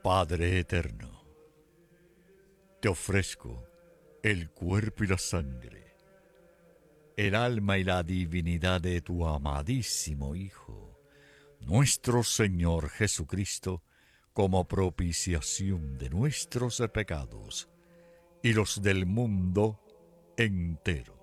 Padre eterno, te ofrezco el cuerpo y la sangre, el alma y la divinidad de tu amadísimo Hijo, nuestro Señor Jesucristo, como propiciación de nuestros pecados y los del mundo entero.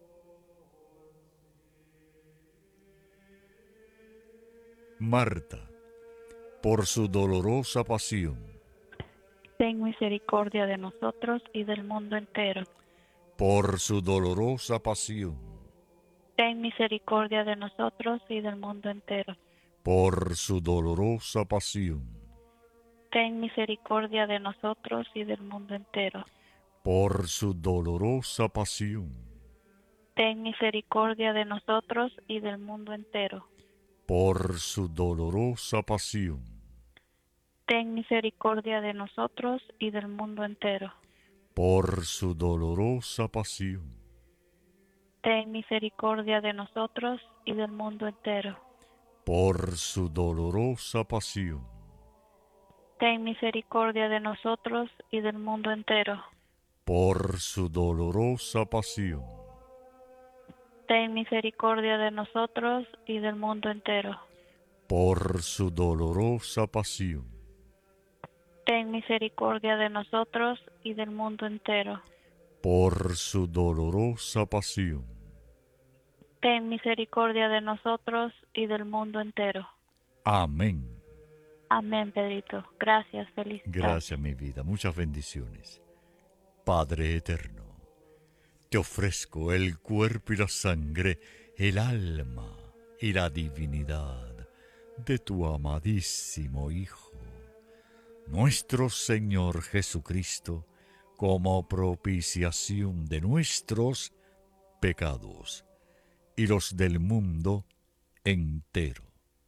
Marta, por su dolorosa pasión, ten misericordia de nosotros y del mundo entero. por su dolorosa pasión, Ten misericordia de nosotros y del mundo entero. por su dolorosa pasión, Ten misericordia de nosotros y del mundo entero. por su dolorosa pasión, Ten misericordia de nosotros y del mundo entero. por su dolorosa pasión, Ten misericordia de nosotros y del mundo entero. por su dolorosa pasión, Ten misericordia de nosotros y del mundo entero. por su dolorosa pasión, Ten misericordia de nosotros y del mundo entero. por su dolorosa pasión, Ten misericordia de nosotros y del mundo entero. por su dolorosa pasión, Ten misericordia de nosotros y del mundo entero. por su dolorosa pasión, Ten misericordia de nosotros y del mundo entero. amén. Amén, Pedrito. Gracias, feliz tarde. Gracias, mi vida. Muchas bendiciones. Padre eterno, te ofrezco el cuerpo y la sangre, el alma y la divinidad de tu amadísimo Hijo, nuestro Señor Jesucristo, como propiciación de nuestros pecados y los del mundo entero.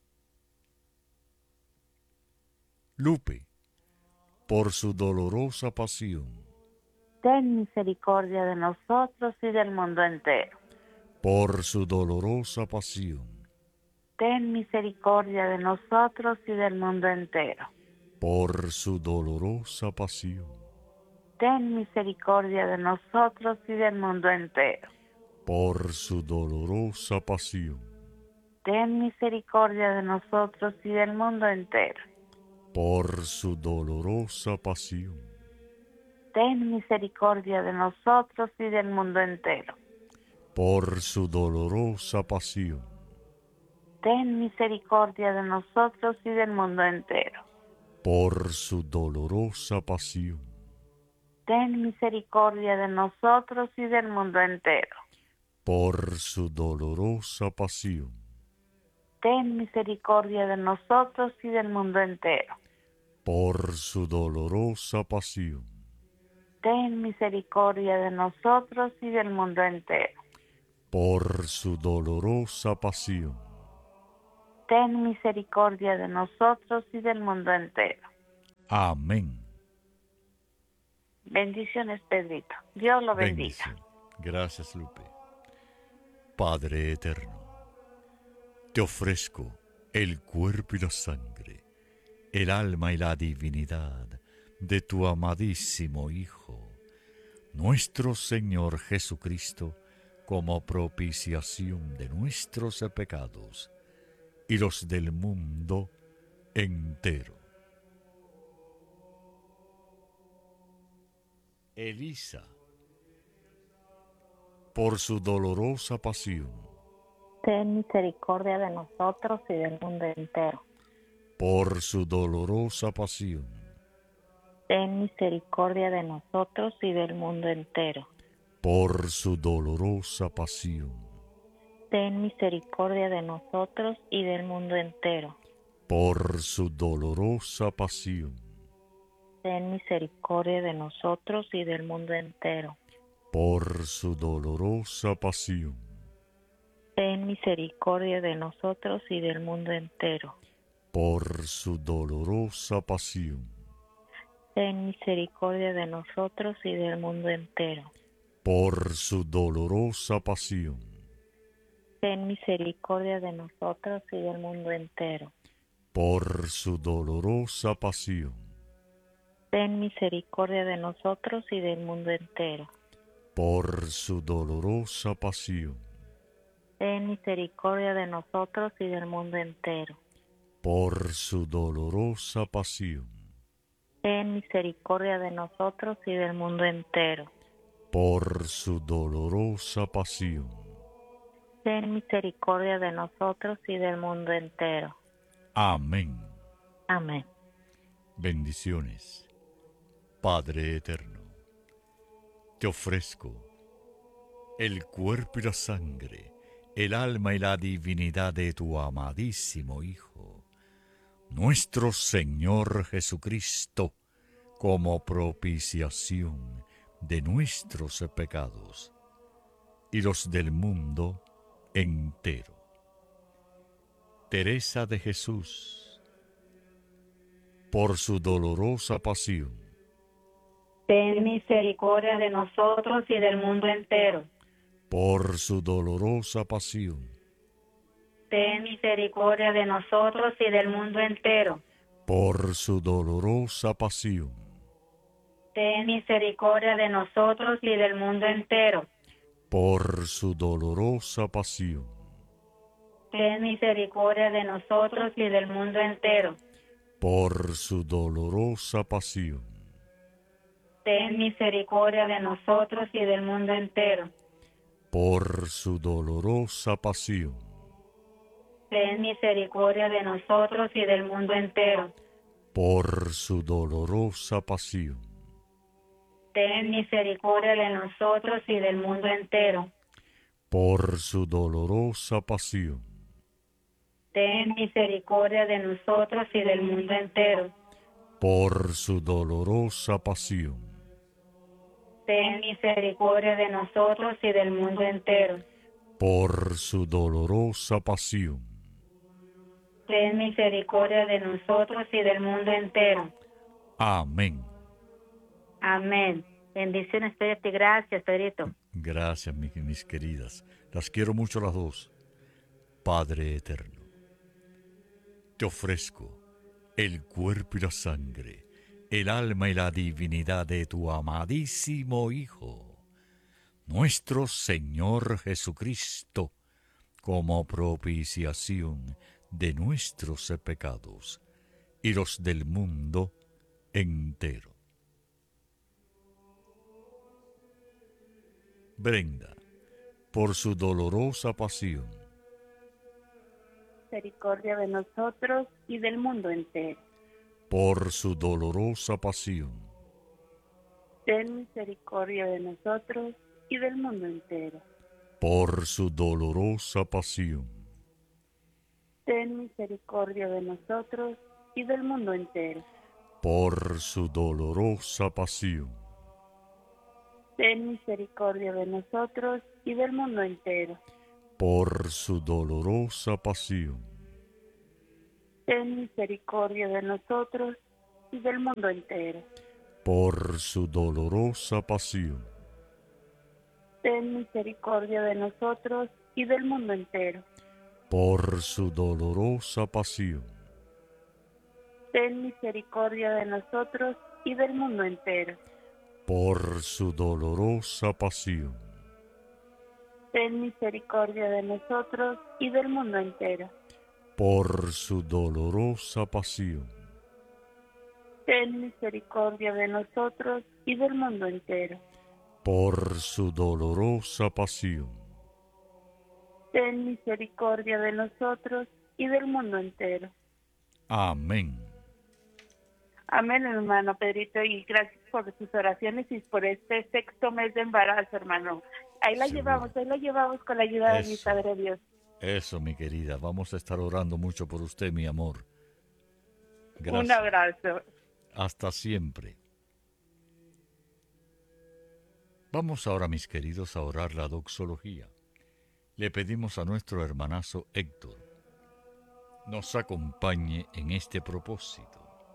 Lupe, por su dolorosa pasión, ten misericordia de nosotros y del mundo entero. por su dolorosa pasión, Ten misericordia de nosotros y del mundo entero. por su dolorosa pasión, Ten misericordia de nosotros y del mundo entero. por su dolorosa pasión, Ten misericordia de nosotros y del mundo entero. por su dolorosa pasión, Ten misericordia de nosotros y del mundo entero. por su dolorosa pasión, Ten misericordia de nosotros y del mundo entero. por su dolorosa pasión, Ten misericordia de nosotros y del mundo entero. por su dolorosa pasión, Ten misericordia de nosotros y del mundo entero. por su dolorosa pasión, Ten misericordia de nosotros y del mundo entero. por su dolorosa pasión, Ten misericordia de nosotros y del mundo entero. amén. Bendiciones, Pedrito. Dios lo bendiga. Bendición. Gracias, Lupe. Padre eterno, te ofrezco el cuerpo y la sangre, el alma y la divinidad de tu amadísimo Hijo, nuestro Señor Jesucristo, como propiciación de nuestros pecados y los del mundo entero. Elisa, por su dolorosa pasión, ten misericordia de nosotros y del mundo entero. por su dolorosa pasión, Ten misericordia de nosotros y del mundo entero. por su dolorosa pasión, Ten misericordia de nosotros y del mundo entero. por su dolorosa pasión, Ten misericordia de nosotros y del mundo entero. por su dolorosa pasión, Ten misericordia de nosotros y del mundo entero. por su dolorosa pasión, Ten misericordia de nosotros y del mundo entero. por su dolorosa pasión, Ten misericordia de nosotros y del mundo entero. por su dolorosa pasión, ten misericordia de nosotros y del mundo entero. por su dolorosa pasión, Ten misericordia de nosotros y del mundo entero. por su dolorosa pasión, Ten misericordia de nosotros y del mundo entero. por su dolorosa pasión. Ten misericordia de nosotros y del mundo entero. Amén. Amén. Bendiciones. Padre eterno, te ofrezco el cuerpo y la sangre, el alma y la divinidad de tu amadísimo Hijo, nuestro Señor Jesucristo, como propiciación de nuestros pecados y los del mundo entero. Teresa de Jesús, por su dolorosa pasión, Ten misericordia de nosotros y del mundo entero. por su dolorosa pasión, Ten misericordia de nosotros y del mundo entero. por su dolorosa pasión, Ten misericordia de nosotros y del mundo entero. por su dolorosa pasión, Ten misericordia de nosotros y del mundo entero. por su dolorosa pasión, Ten misericordia de nosotros y del mundo entero. por su dolorosa pasión, Ten misericordia de nosotros y del mundo entero. por su dolorosa pasión, Ten misericordia de nosotros y del mundo entero. por su dolorosa pasión, Ten misericordia de nosotros y del mundo entero. por su dolorosa pasión, Ten misericordia de nosotros y del mundo entero. por su dolorosa pasión, Ten misericordia de nosotros y del mundo entero. amén. Amén. Bendiciones, Pedrito, y gracias, Pedrito. Gracias, mis queridas. Las quiero mucho las dos. Padre eterno, te ofrezco el cuerpo y la sangre, el alma y la divinidad de tu amadísimo Hijo, nuestro Señor Jesucristo, como propiciación de nuestros pecados y los del mundo entero. Brenda, por su dolorosa pasión, Misericordia de nosotros y del mundo entero. por su dolorosa pasión, Ten misericordia de nosotros y del mundo entero. por su dolorosa pasión, Ten misericordia de nosotros y del mundo entero. por su dolorosa pasión, Ten misericordia de nosotros y del mundo entero. por su dolorosa pasión, Ten misericordia de nosotros y del mundo entero. por su dolorosa pasión, Ten misericordia de nosotros y del mundo entero. por su dolorosa pasión, Ten misericordia de nosotros y del mundo entero. por su dolorosa pasión, Ten misericordia de nosotros y del mundo entero. por su dolorosa pasión, Ten misericordia de nosotros y del mundo entero. por su dolorosa pasión, Ten misericordia de nosotros y del mundo entero. amén. Amén, hermano Pedrito, y gracias por sus oraciones y por este sexto mes de embarazo, hermano. Ahí la llevamos con la ayuda de mi Eso. Padre Dios. Eso, mi querida, vamos a estar orando mucho por usted, mi amor. Gracias. Un abrazo. Hasta siempre. Vamos ahora, mis queridos, a orar la doxología. Le pedimos a nuestro hermanazo Héctor nos acompañe en este propósito.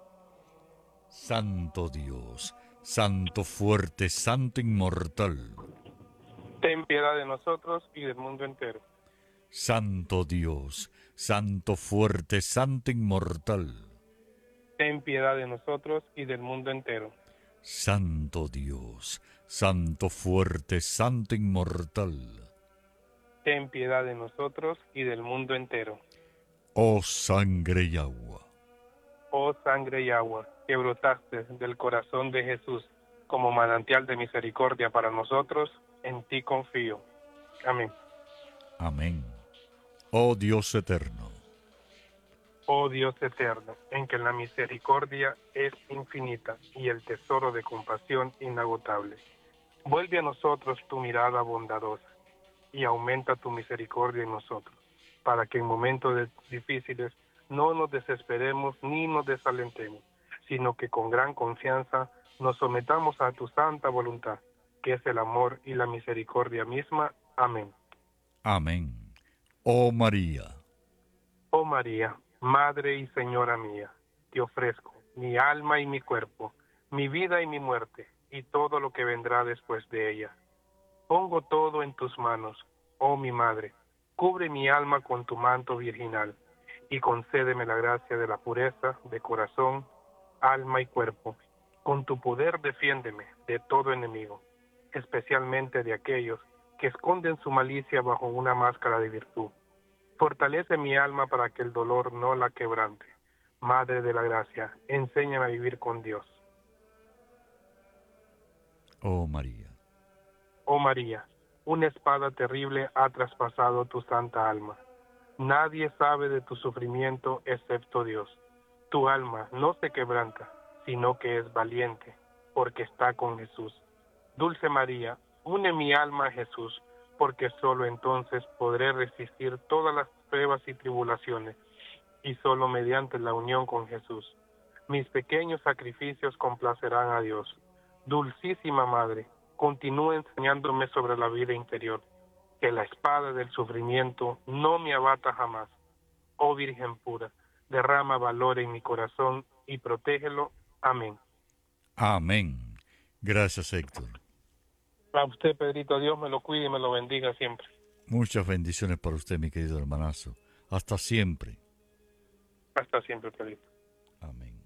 Santo Dios, Santo fuerte, Santo inmortal, Ten piedad de nosotros y del mundo entero. Santo Dios, Santo fuerte, Santo inmortal, ten piedad de nosotros y del mundo entero. Santo Dios, Santo fuerte, Santo inmortal, Ten piedad de nosotros y del mundo entero. oh sangre y agua, Oh sangre y agua, que brotaste del corazón de Jesús como manantial de misericordia para nosotros, en ti confío. Amén. amén. Oh Dios eterno, Oh Dios eterno, en que la misericordia es infinita y el tesoro de compasión inagotable. Vuelve a nosotros tu mirada bondadosa y aumenta tu misericordia en nosotros, para que en momentos difíciles no nos desesperemos ni nos desalentemos, sino que con gran confianza nos sometamos a tu santa voluntad, que es el amor y la misericordia misma. Amén. amén. Oh María, Oh María, Madre y Señora mía, te ofrezco mi alma y mi cuerpo, mi vida y mi muerte, y todo lo que vendrá después de ella. Pongo todo en tus manos, oh mi Madre, cubre mi alma con tu manto virginal, y concédeme la gracia de la pureza de corazón, alma y cuerpo. Con tu poder defiéndeme de todo enemigo, especialmente de aquellos que esconden su malicia bajo una máscara de virtud. Fortalece mi alma para que el dolor no la quebrante. Madre de la Gracia, enséñame a vivir con Dios. oh María, Oh María, una espada terrible ha traspasado tu santa alma. Nadie sabe de tu sufrimiento excepto Dios. Tu alma no se quebranta, sino que es valiente, porque está con Jesús. Dulce María, une mi alma a Jesús, porque solo entonces podré resistir todas las pruebas y tribulaciones, y solo mediante la unión con Jesús. Mis pequeños sacrificios complacerán a Dios. Dulcísima Madre, continúa enseñándome sobre la vida interior, que la espada del sufrimiento no me abata jamás. Oh Virgen pura, derrama valor en mi corazón y protégelo. Amén. amén. Gracias, Héctor. A usted, Pedrito, Dios me lo cuide y me lo bendiga siempre. Muchas bendiciones para usted, mi querido hermanazo. Hasta siempre. Hasta siempre, Pedrito. Amén.